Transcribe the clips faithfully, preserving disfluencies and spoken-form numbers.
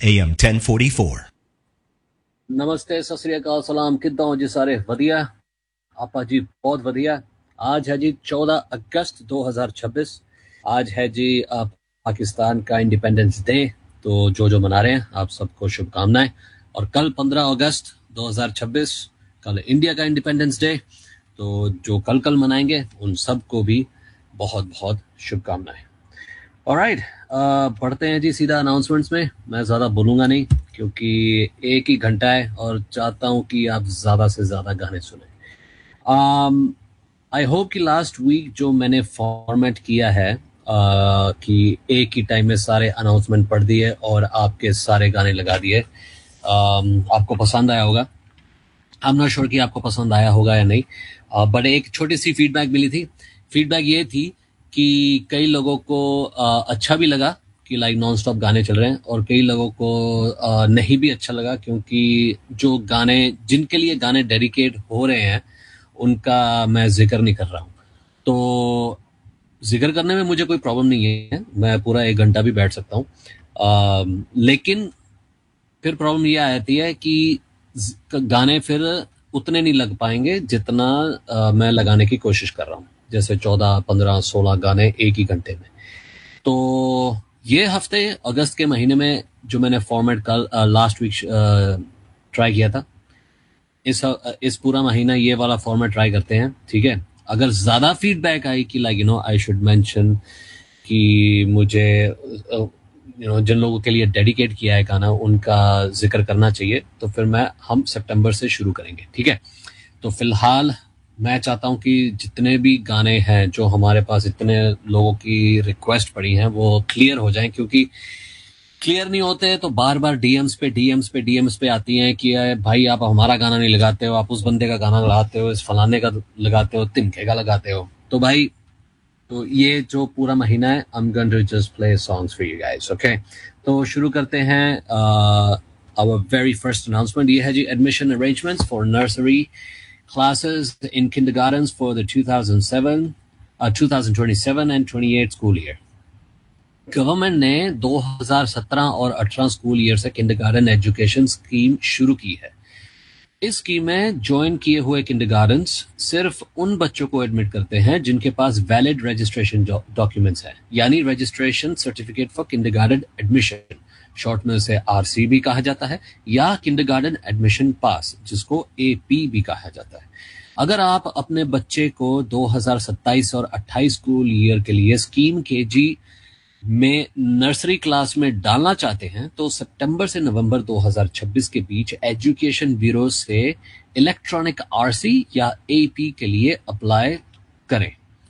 A M ten forty-four. नमस्ते, सत श्री अकाल, सलाम, किद्दां हो जी सारे? वधिया आपा जी, बहुत वधिया। आज है जी चौदह अगस्त दो हज़ार छब्बीस। आज है जी आ, पाकिस्तान का इंडिपेंडेंस डे। तो जो जो मना रहे हैं आप सबको शुभकामनाएं। और कल पंद्रह अगस्त दो हज़ार छब्बीस कल इंडिया का इंडिपेंडेंस डे। तो जो कल कल मनाएंगे उन सबको भी बहुत बहुत शुभकामनाएं। ऑलराइट, पढ़ते हैं जी सीधा अनाउंसमेंट्स में। मैं ज़्यादा बोलूँगा नहीं क्योंकि एक ही घंटा है और चाहता हूँ कि आप ज़्यादा से ज़्यादा गाने सुने। आई होप कि लास्ट वीक जो मैंने फॉर्मेट किया है uh, कि एक ही टाइम में सारे अनाउंसमेंट पढ़ दिए और आपके सारे गाने लगा दिए, um, आपको पसंद आया होगा। आई एम नॉट श्योर कि आपको पसंद आया होगा या नहीं, बट uh, एक छोटी सी फीडबैक मिली थी। फीडबैक ये थी कि कई लोगों को uh, अच्छा भी लगा कि लाइक नॉन स्टॉप गाने चल रहे हैं, और कई लोगों को uh, नहीं भी अच्छा लगा क्योंकि जो गाने जिनके लिए गाने डेडिकेट हो रहे हैं उनका मैं जिक्र नहीं कर रहा हूँ। तो जिक्र करने में मुझे कोई प्रॉब्लम नहीं है, मैं पूरा एक घंटा भी बैठ सकता हूँ, uh, लेकिन फिर प्रॉब्लम ये आती है कि गाने फिर उतने नहीं लग पाएंगे जितना आ, मैं लगाने की कोशिश कर रहा हूँ, जैसे चौदह पंद्रह सोलह गाने एक ही घंटे में। तो ये हफ्ते अगस्त के महीने में जो मैंने फॉर्मेट कल लास्ट वीक ट्राई किया था, इस इस पूरा महीना ये वाला फॉर्मेट ट्राई करते हैं, ठीक है? अगर ज़्यादा फीडबैक आई कि like you know I should mention कि मुझे यू नो जिन लोगों के लिए डेडिकेट किया है गाना उनका जिक्र करना चाहिए, तो फिर मैं हम सितंबर से शुरू करेंगे, ठीक है? तो फिलहाल मैं चाहता हूं कि जितने भी गाने हैं जो हमारे पास इतने लोगों की रिक्वेस्ट पड़ी हैं वो क्लियर हो जाएं, क्योंकि क्लियर नहीं होते तो बार बार डीएम्स पे डीएम्स पे डीएम्स पे आती हैं कि भाई आप हमारा गाना नहीं लगाते हो, आप उस बंदे का गाना लगाते हो, इस फलाने का लगाते हो, तिनके का लगाते हो। तो भाई तो ये जो पूरा महीना है I'm going to just play songs for you guys, okay? तो शुरू करते हैं uh, our very first announcement। ये है जी admission arrangements for nursery classes in kindergartens for the two thousand seven, uh, twenty twenty-seven and twenty-eight school year। Government ने दो हज़ार सत्रह और अठारह स्कूल ईयर से किंडरगार्टन एजुकेशन स्कीम शुरू की है। इस स्कीम में ज्वाइन किए हुए किंडरगार्टन्स सिर्फ उन बच्चों को एडमिट करते हैं जिनके पास वैलिड रजिस्ट्रेशन डॉक्यूमेंट्स हैं, यानी registration certificate for kindergarten admission, short में उसे आरसी भी कहा जाता है, या किंडरगार्टन एडमिशन पास जिसको एपी भी कहा जाता है। अगर आप अपने बच्चे को दो हज़ार सत्ताईस और अट्ठाईस स्कूल ईयर के लिए स्कीम केजी में नर्सरी क्लास में डालना चाहते हैं तो सितंबर से नवंबर दो हज़ार छब्बीस के बीच एजुकेशन ब्यूरो से इलेक्ट्रॉनिक आरसी या एपी के लिए अप्लाई करें।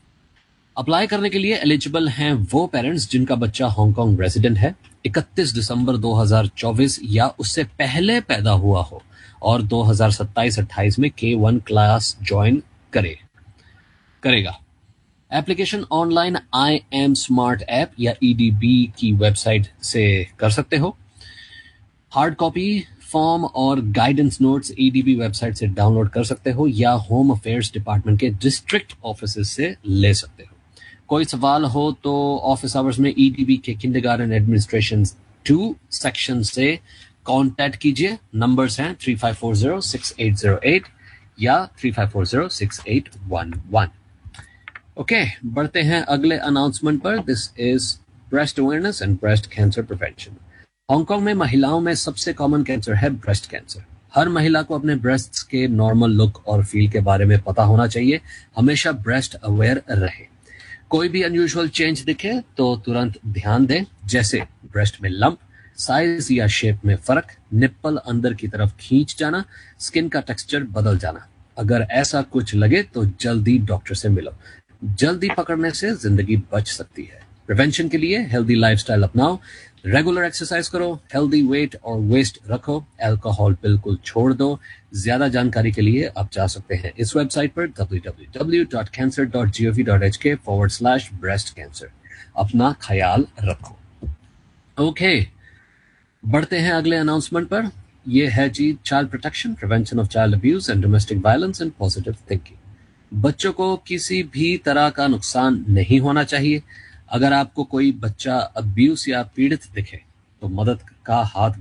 अप्लाई करने के लिए एलिजिबल हैं वो पेरेंट्स जिनका बच्चा हांगकांग रेजिडेंट है, इकतीस दिसंबर दो हज़ार चौबीस या उससे पहले पैदा हुआ हो और दो हज़ार सत्ताईस अट्ठाईस में के वन क्लास ज्वाइन करे करेगा। Application online I am smart app या ईडीबी की वेबसाइट से कर सकते हो। हार्ड कॉपी फॉर्म और गाइडेंस नोट्स ईडीबी वेबसाइट से डाउनलोड कर सकते हो या होम अफेयर्स डिपार्टमेंट के डिस्ट्रिक्ट ऑफिस से ले सकते हो। कोई सवाल हो तो ऑफिस आवर्स में ईडीबी के किंडरगार्टन एडमिनिस्ट्रेशन टू सेक्शन से कांटेक्ट कीजिए। नंबर्स हैं three five four zero six eight zero eight या three five four zero six eight one one. Okay okay, बढ़ते हैं अगले अनाउंसमेंट पर। This is breast awareness and breast cancer prevention. Hong Kong में महिलाओं में सबसे कॉमन कैंसर है ब्रेस्ट कैंसर। हर महिला को अपने ब्रेस्ट्स के नॉर्मल लुक और फील के बारे में पता होना चाहिए। हमेशा ब्रेस्ट अवेयर रहे। कोई भी अनयूजुअल चेंज दिखे तो तुरंत ध्यान दें, जैसे ब्रेस्ट में लंप, साइज या शेप में फर्क, निप्पल अंदर की तरफ खींच जाना, स्किन का टेक्सचर बदल जाना। अगर ऐसा कुछ लगे तो जल्दी डॉक्टर से मिलो। जल्दी पकड़ने से जिंदगी बच सकती है। प्रिवेंशन के लिए हेल्दी लाइफस्टाइल अपनाओ, रेगुलर एक्सरसाइज करो, हेल्दी वेट और वेस्ट रखो, अल्कोहल बिल्कुल छोड़ दो। ज्यादा जानकारी के लिए आप जा सकते हैं इस वेबसाइट पर W W W dot cancer dot G O V dot H के फॉरवर्ड स्लैश ब्रेस्ट कैंसर। अपना ख्याल रखो। ओके okay, बढ़ते हैं अगले अनाउंसमेंट पर। यह है जी child protection, prevention of child abuse and domestic violence and positive thinking. बच्चों को किसी भी तरह का नुकसान नहीं होना चाहिए। अगर आपको कोई बच्चा अब्यूज या पीड़ित दिखे तो मदद का हाथ